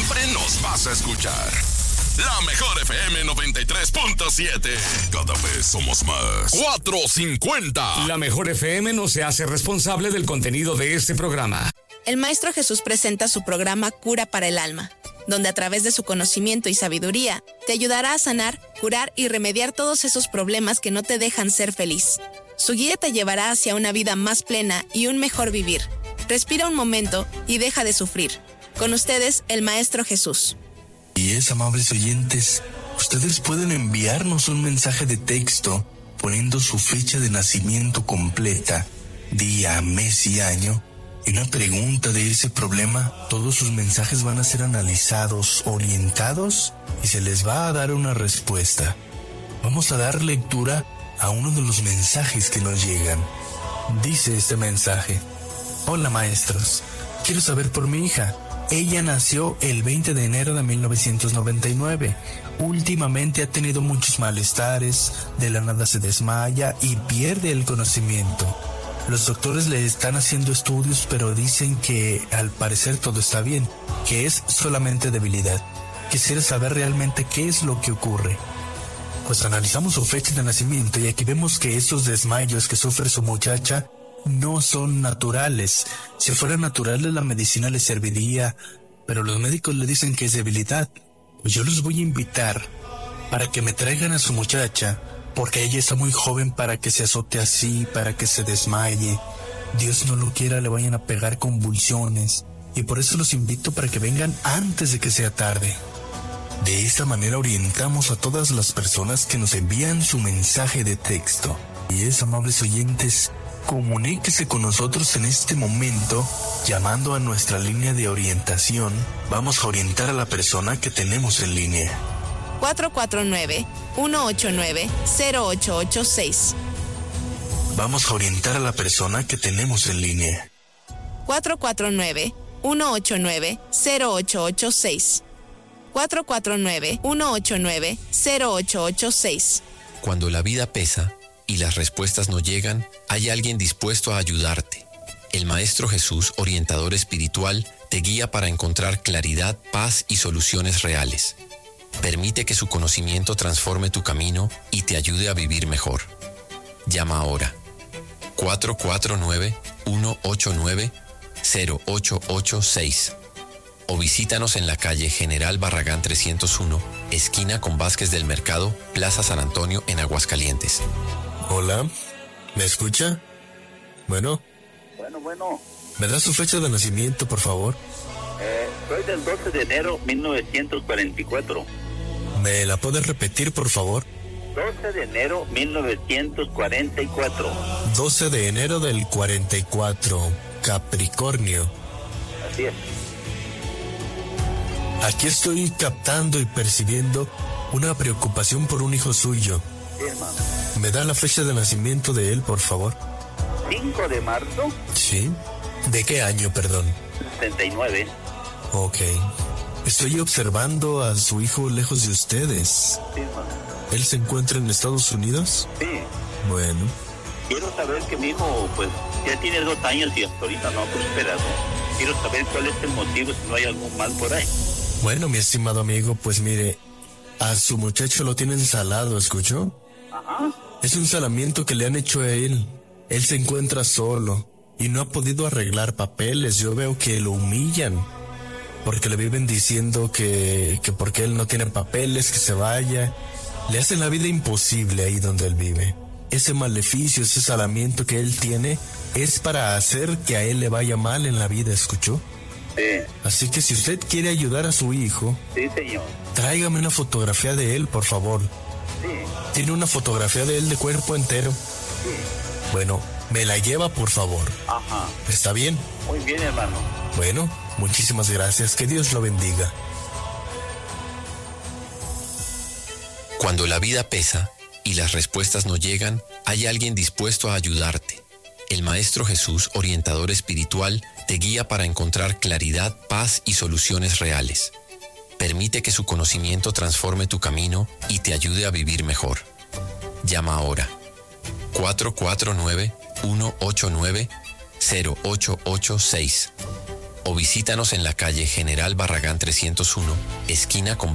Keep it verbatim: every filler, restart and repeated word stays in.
siempre nos vas a escuchar. La mejor F M noventa y tres punto siete. Cada vez somos más. cuatrocientos cincuenta. La mejor F M no se hace responsable del contenido de este programa. El Maestro Jesús presenta su programa Cura para el Alma, donde a través de su conocimiento y sabiduría te ayudará a sanar, curar y remediar todos esos problemas que no te dejan ser feliz. Su guía te llevará hacia una vida más plena y un mejor vivir. Respira un momento y deja de sufrir. Con ustedes, el Maestro Jesús. Y es, amables oyentes, ustedes pueden enviarnos un mensaje de texto poniendo su fecha de nacimiento completa, día, mes y año, y una pregunta de ese problema. Todos sus mensajes van a ser analizados, orientados, y se les va a dar una respuesta. Vamos a dar lectura a uno de los mensajes que nos llegan. Dice este mensaje: hola maestros, quiero saber por mi hija. Ella nació el veinte de enero de mil novecientos noventa y nueve. Últimamente ha tenido muchos malestares, de la nada se desmaya y pierde el conocimiento. Los doctores le están haciendo estudios, pero dicen que al parecer todo está bien, que es solamente debilidad. Quisiera saber realmente qué es lo que ocurre. Pues analizamos su fecha de nacimiento y aquí vemos que esos desmayos que sufre su muchacha no son naturales. Si fueran naturales, la medicina le serviría, pero los médicos le dicen que es debilidad. Pues yo los voy a invitar para que me traigan a su muchacha, porque ella está muy joven para que se azote así, para que se desmaye. Dios no lo quiera, le vayan a pegar convulsiones. Y por eso los invito para que vengan antes de que sea tarde. De esta manera orientamos a todas las personas que nos envían su mensaje de texto. Y es, amables oyentes, comuníquese con nosotros en este momento, llamando a nuestra línea de orientación. Vamos a orientar a la persona que tenemos en línea. cuatro cuatro nueve, uno ocho nueve, cero ocho ocho seis. Vamos a orientar a la persona que tenemos en línea. cuatro cuatro nueve, uno ocho nueve, cero ocho ocho seis. cuatro cuatro nueve, uno ocho nueve, cero ocho ocho seis. Cuando la vida pesa y las respuestas no llegan, hay alguien dispuesto a ayudarte. El Maestro Jesús, orientador espiritual, te guía para encontrar claridad, paz y soluciones reales. Permite que su conocimiento transforme tu camino y te ayude a vivir mejor. Llama ahora. cuatro cuatro nueve, uno ocho nueve, cero ocho ocho seis. O visítanos en la calle General Barragán trescientos uno, esquina con Vázquez del Mercado, Plaza San Antonio, en Aguascalientes. Hola, ¿me escucha? Bueno. Bueno, bueno. ¿Me da su fecha de nacimiento, por favor? Eh, soy del doce de enero mil novecientos cuarenta y cuatro. ¿Me la puedes repetir, por favor? doce de enero mil novecientos cuarenta y cuatro. doce de enero del cuarenta y cuatro, Capricornio. Así es. Aquí estoy captando y percibiendo una preocupación por un hijo suyo. Sí, hermano. ¿Me da la fecha de nacimiento de él, por favor? cinco de marzo. Sí. ¿De qué año, perdón? setenta y nueve. Ok. Estoy observando a su hijo lejos de ustedes. Sí, hermano. ¿Él se encuentra en Estados Unidos? Sí. Bueno. Quiero saber que mi hijo, pues, ya tiene dos años y hasta ahorita no ha prosperado. Quiero saber cuál es el motivo, si no hay algún mal por ahí. Bueno, mi estimado amigo, pues mire, a su muchacho lo tienen salado, ¿escuchó? Ajá. Es un salamiento que le han hecho a él. Él se encuentra solo y no ha podido arreglar papeles. Yo veo que lo humillan porque le viven diciendo que, que porque él no tiene papeles, que se vaya. Le hacen la vida imposible ahí donde él vive. Ese maleficio, ese salamiento que él tiene es para hacer que a él le vaya mal en la vida, ¿escuchó? Sí. Así que si usted quiere ayudar a su hijo, Sí, señor. tráigame una fotografía de él, por favor. Sí. ¿Tiene una fotografía de él de cuerpo entero? Sí. Bueno, me la lleva, por favor. Ajá. ¿Está bien? Muy bien, hermano. Bueno, muchísimas gracias. Que Dios lo bendiga. Cuando la vida pesa y las respuestas no llegan, hay alguien dispuesto a ayudarte. El Maestro Jesús, orientador espiritual, te guía para encontrar claridad, paz y soluciones reales. Permite que su conocimiento transforme tu camino y te ayude a vivir mejor. Llama ahora. cuatro cuatro nueve, uno ocho nueve, cero ocho ocho seis. o visítanos en la calle General Barragán trescientos uno, esquina con